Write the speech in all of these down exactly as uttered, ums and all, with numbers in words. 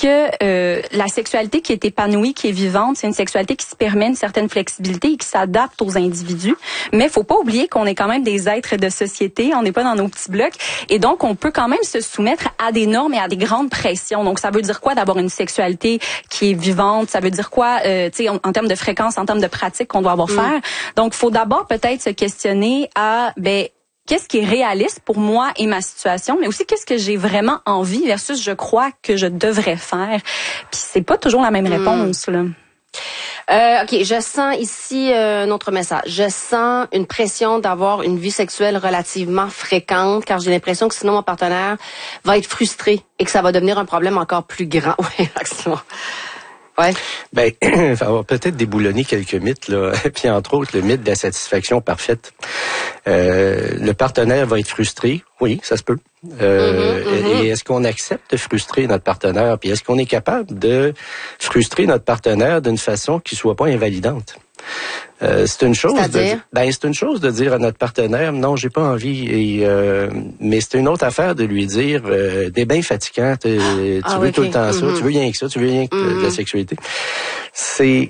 que euh, la sexualité qui est épanouie, qui est vivante, c'est une sexualité qui se permet une certaine flexibilité et qui s'adapte aux individus. Mais faut pas oublier qu'on est quand même des êtres de société, on n'est pas dans nos petits blocs, et donc on peut quand même se soumettre à des normes et à des grandes pressions. Donc ça veut dire quoi d'avoir une sexualité qui est vivante? Ça veut dire quoi, euh, tu sais, en, en termes de fréquence, en termes de pratique qu'on doit avoir mm. faire? Donc faut d'abord peut-être se questionner à, ben, qu'est-ce qui est réaliste pour moi et ma situation, mais aussi qu'est-ce que j'ai vraiment envie versus je crois que je devrais faire. Puis c'est pas toujours la même réponse, là. Euh, OK, je sens ici euh, un autre message. Je sens une pression d'avoir une vie sexuelle relativement fréquente, car j'ai l'impression que sinon mon partenaire va être frustré et que ça va devenir un problème encore plus grand. Oui, excellent. Ouais. Ben, il va peut-être déboulonner quelques mythes, là. Puis entre autres, le mythe de la satisfaction parfaite. Euh, le partenaire va être frustré. Oui, ça se peut. Euh, mm-hmm, mm-hmm. Et est-ce qu'on accepte de frustrer notre partenaire? Puis est-ce qu'on est capable de frustrer notre partenaire d'une façon qui soit pas invalidante? Euh, c'est une chose de ben c'est une chose de dire à notre partenaire non, j'ai pas envie, et euh, mais c'est une autre affaire de lui dire euh, t'es bien fatigant, tu ah, veux okay. tout le temps ça, mm-hmm. tu veux rien que ça, tu veux rien que mm-hmm. de la sexualité. C'est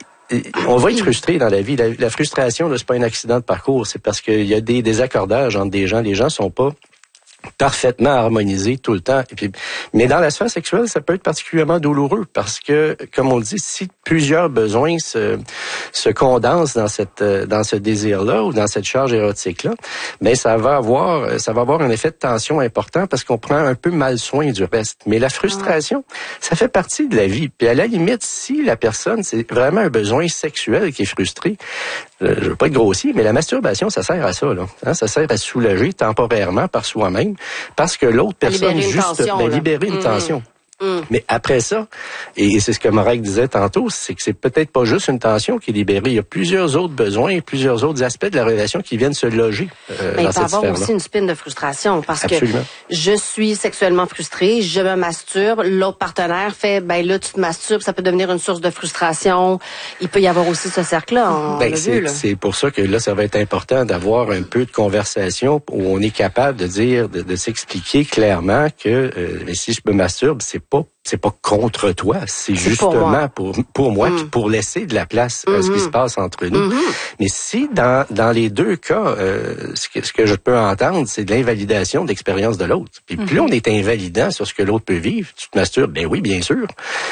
on va être frustré dans la vie. La, la frustration, là, c'est pas un accident de parcours, c'est parce qu'il y a des désaccordages entre des gens. Les gens sont pas parfaitement harmonisé tout le temps. Et puis, mais dans la sphère sexuelle, ça peut être particulièrement douloureux parce que, comme on le dit, si plusieurs besoins se, se condensent dans cette, dans ce désir-là ou dans cette charge érotique-là, ben ça va avoir, ça va avoir un effet de tension important parce qu'on prend un peu mal soin du reste. Mais la frustration, ça fait partie de la vie. Puis à la limite, si la personne, c'est vraiment un besoin sexuel qui est frustré, je veux pas être grossier, mais la masturbation, ça sert à ça, là. Hein, ça sert à soulager temporairement par soi-même, parce que l'autre personne libérer juste tension, ben, libérer une mmh. tension. Mm. Mais après ça, et c'est ce que Morag disait tantôt, c'est que c'est peut-être pas juste une tension qui est libérée. Il y a plusieurs autres besoins et plusieurs autres aspects de la relation qui viennent se loger euh, Mais dans il peut cette avoir sphère-là. aussi une spin de frustration parce Absolument. que je suis sexuellement frustrée, je me masturbe, l'autre partenaire fait, ben là tu te masturbes, ça peut devenir une source de frustration. Il peut y avoir aussi ce cercle-là. On ben, l'a c'est, vu, là. c'est pour ça que là, ça va être important d'avoir un peu de conversation où on est capable de dire, de, de s'expliquer clairement que euh, si je me masturbe, c'est pas c'est pas contre toi, c'est, c'est justement pour moi, pour, pour moi mm. pour laisser de la place à mm-hmm. ce qui se passe entre nous. Mm-hmm. Mais si dans dans les deux cas, euh, ce, que, ce que je peux entendre, c'est de l'invalidation de l'expérience de l'autre. Puis mm-hmm. plus on est invalidant sur ce que l'autre peut vivre, tu te masturbes, ben oui, bien sûr.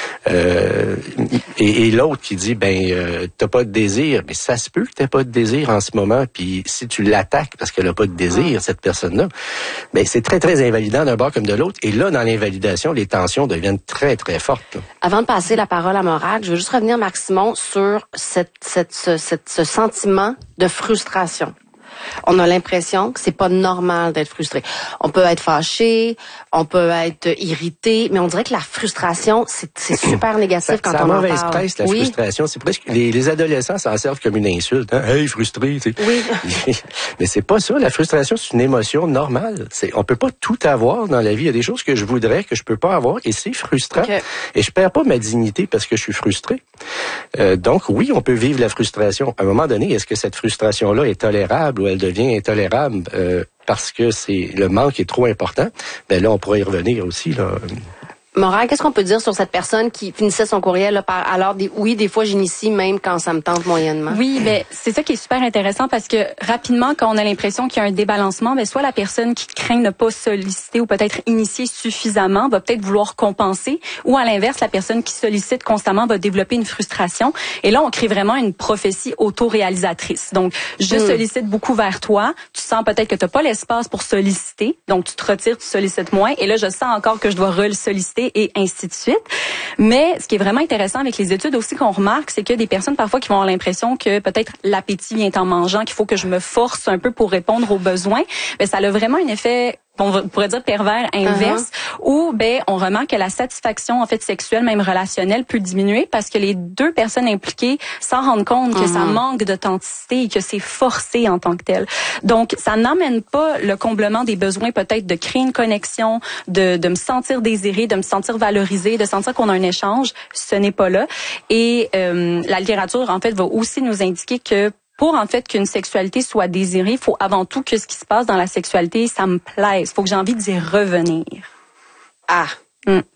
Euh, et, et l'autre qui dit, ben euh, t'as pas de désir, mais ça se peut que t'aies pas de désir en ce moment. Puis si tu l'attaques parce qu'elle a pas de désir, mm. cette personne-là, ben c'est très très invalidant d'un bord comme de l'autre. Et là, dans l'invalidation, les tensions deviennent très, très forte. Là. Avant de passer la parole à Morag, je veux juste revenir, Max-Simon, sur cette, cette, ce, cette, ce sentiment de frustration. On a l'impression que c'est pas normal d'être frustré. On peut être fâché, on peut être irrité, mais on dirait que la frustration, c'est, c'est super négatif ça, quand on en parle. Ça presse, la oui. frustration. C'est presque, les, les adolescents s'en servent comme une insulte. Hein? Hey, frustré, tu sais. Oui. Mais c'est pas ça. La frustration, c'est une émotion normale. C'est, on peut pas tout avoir dans la vie. Il y a des choses que je voudrais, que je peux pas avoir, et c'est frustrant. Okay. Et je perds pas ma dignité parce que je suis frustré. Euh, donc, oui, on peut vivre la frustration. À un moment donné, est-ce que cette frustration-là est tolérable ou elle devient intolérable euh, parce que c'est le manque est trop important? Ben là, on pourrait y revenir aussi, là. Morag, qu'est-ce qu'on peut dire sur cette personne qui finissait son courriel là, par alors des oui, des fois j'initie même quand ça me tente moyennement. Oui, ben c'est ça qui est super intéressant parce que rapidement quand on a l'impression qu'il y a un débalancement, ben soit la personne qui craint ne pas solliciter ou peut-être initier suffisamment va peut-être vouloir compenser, ou à l'inverse la personne qui sollicite constamment va développer une frustration. Et là on crée vraiment une prophétie autoréalisatrice. Donc je mmh. sollicite beaucoup vers toi, tu sens peut-être que tu n'as pas l'espace pour solliciter, donc tu te retires, tu sollicites moins, et là je sens encore que je dois re-solliciter et ainsi de suite. Mais ce qui est vraiment intéressant avec les études aussi qu'on remarque, c'est que des personnes parfois qui vont avoir l'impression que peut-être l'appétit vient en mangeant, qu'il faut que je me force un peu pour répondre aux besoins, ben ça a vraiment un effet, on pourrait dire pervers inverse, uh-huh. où ben on remarque que la satisfaction en fait sexuelle, même relationnelle, peut diminuer parce que les deux personnes impliquées s'en rendent compte uh-huh. que ça manque d'authenticité et que c'est forcé en tant que tel. Donc ça n'amène pas le comblement des besoins, peut-être de créer une connexion, de de me sentir désirée, de me sentir valorisée, de sentir qu'on a un échange. Ce n'est pas là. Et euh, la littérature en fait va aussi nous indiquer que pour en fait qu'une sexualité soit désirée, il faut avant tout que ce qui se passe dans la sexualité, ça me plaise. Il faut que j'ai envie d'y revenir. Ah. Mm.